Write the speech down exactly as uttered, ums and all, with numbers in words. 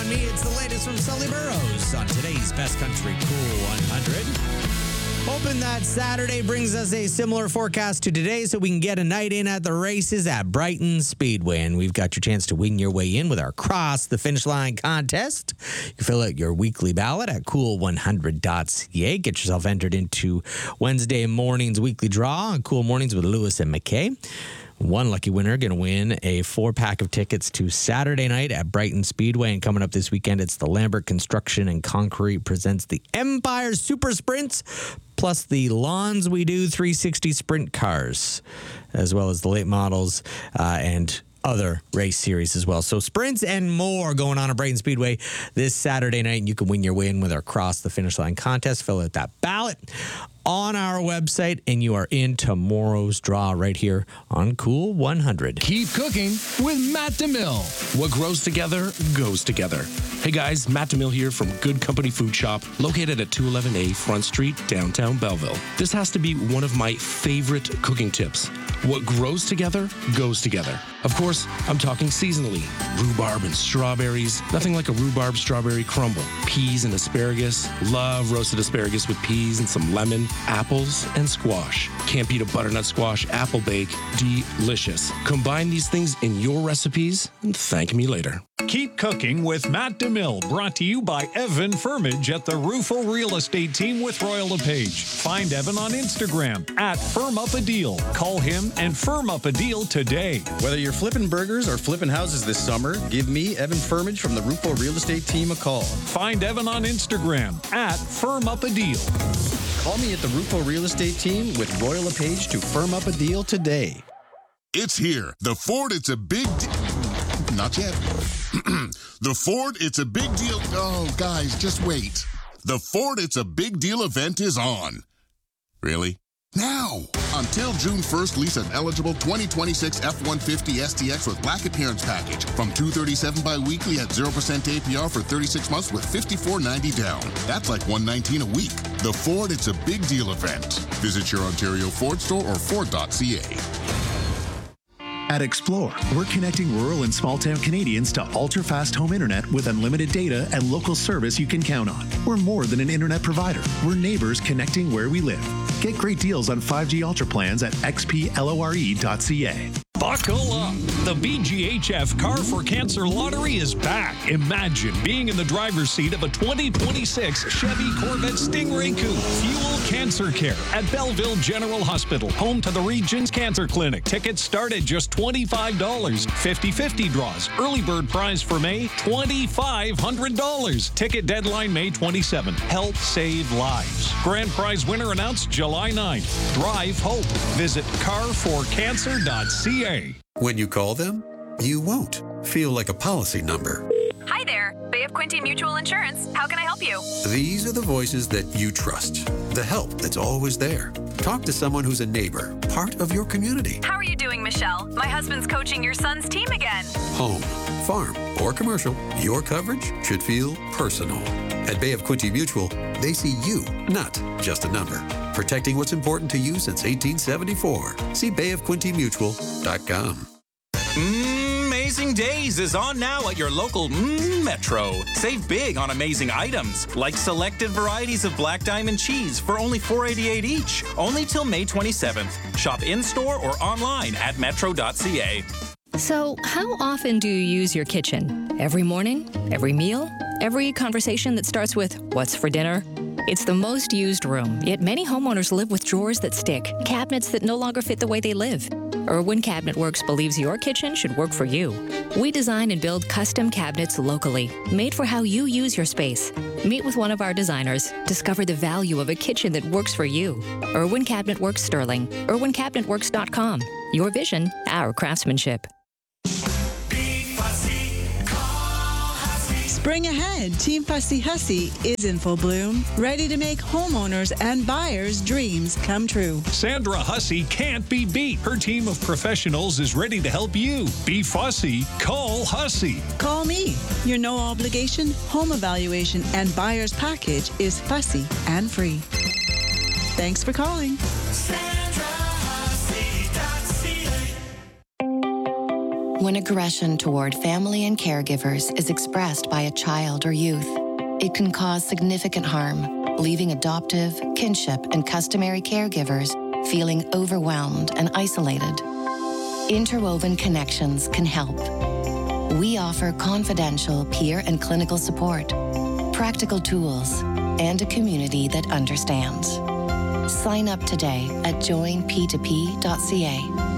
on Me. It's the latest from Sully Burrows on today's Best Country Cool one hundred. Hoping that Saturday brings us a similar forecast to today so we can get a night in at the races at Brighton Speedway. And we've got your chance to wing your way in with our Cross the Finish Line contest. You can fill out your weekly ballot at cool one hundred dot c a. Get yourself entered into Wednesday morning's weekly draw on Cool Mornings with Lewis and McKay. One lucky winner going to win a four-pack of tickets to Saturday night at Brighton Speedway. And coming up this weekend, it's the Lambert Construction and Concrete presents the Empire Super Sprints, plus the Lawns We Do three sixty Sprint Cars, as well as the late models uh, and other race series as well. So sprints and more going on at Brighton Speedway this Saturday night. And you can win your way in with our Cross the Finish Line contest. Fill out that ballot on our website, and you are in tomorrow's draw right here on Cool one hundred. Keep cooking with Matt DeMille. What grows together goes together. Hey guys, Matt DeMille here from Good Company Food Shop, located at two eleven A Front Street, downtown Belleville. This has to be one of my favorite cooking tips. What grows together goes together. Of course, I'm talking seasonally. Rhubarb and strawberries. Nothing like a rhubarb strawberry crumble. Peas and asparagus. Love roasted asparagus with peas and some lemon. Apples and squash. Can't beat a butternut squash apple bake. Delicious. Combine these things in your recipes and thank me later. Keep cooking with Matt DeMille, brought to you by Evan Firmage at the Rufo Real Estate Team with Royal LePage. Find Evan on Instagram at Firm Up a Deal. Call him and firm up a deal today. Whether you're flipping burgers or flipping houses this summer, give me, Evan Firmage from the Rufo Real Estate Team, a call. Find Evan on Instagram at Firm Up a Deal. Call me at the Rufo Real Estate Team with Royal LePage to firm up a deal today. It's here. The Ford, it's a big deal. Not yet. The Ford, it's a big deal. Oh, guys, just wait. The Ford, it's a big deal event is on. Really? Now! Until June first, lease an eligible twenty twenty-six F one fifty S T X with black appearance package from two hundred thirty-seven dollars bi-weekly at zero percent A P R for thirty-six months with fifty-four ninety down. That's like one hundred nineteen dollars a week. The Ford, it's a big deal event. Visit your Ontario Ford store or Ford dot c a. At Explore, we're connecting rural and small-town Canadians to ultra-fast home internet with unlimited data and local service you can count on. We're more than an internet provider. We're neighbors connecting where we live. Get great deals on five G Ultra plans at x p lore dot c a. Buckle up. The B G H F Car for Cancer Lottery is back. Imagine being in the driver's seat of a twenty twenty-six Chevy Corvette Stingray Coupe. Fuel cancer care at Belleville General Hospital, home to the region's cancer clinic. Tickets start at just twenty-five dollars. fifty-fifty draws. Early bird prize for May, two thousand five hundred dollars. Ticket deadline May twenty-seventh. Help save lives. Grand prize winner announced July ninth. Drive hope. Visit car for cancer dot c a. When you call them, you won't feel like a policy number. Hi there, Bay of Quinte Mutual Insurance. How can I help you? These are the voices that you trust, the help that's always there. Talk to someone who's a neighbor, part of your community. How are you doing, Michelle? My husband's coaching your son's team again. Home, farm, or commercial, your coverage should feel personal. At Bay of Quinte Mutual, they see you, not just a number. Protecting what's important to you since eighteen seventy-four. See bay of quinte mutual dot com. Mm, Amazing Days is on now at your local mm, Metro. Save big on amazing items, like selected varieties of Black Diamond cheese for only four dollars and eighty-eight cents each, only till May twenty-seventh. Shop in-store or online at metro dot c a. So, how often do you use your kitchen? Every morning? Every meal? Every conversation that starts with, "What's for dinner?" It's the most used room, yet many homeowners live with drawers that stick, cabinets that no longer fit the way they live. Irwin Cabinet Works believes your kitchen should work for you. We design and build custom cabinets locally, made for how you use your space. Meet with one of our designers. Discover the value of a kitchen that works for you. Irwin Cabinet Works Sterling. irwin cabinet works dot com. Your vision, our craftsmanship. Spring ahead, Team Fussy Hussy is in full bloom, ready to make homeowners and buyers' dreams come true. Sandra Hussey can't be beat. Her team of professionals is ready to help you. Be fussy. Call Hussey. Call me. Your no obligation home evaluation and buyer's package is fussy and free. Thanks for calling. when aggression toward family and caregivers is expressed by a child or youth. It can cause significant harm, leaving adoptive, kinship, and customary caregivers feeling overwhelmed and isolated. Interwoven Connections can help. We offer confidential peer and clinical support, practical tools, and a community that understands. Sign up today at join p two p dot c a.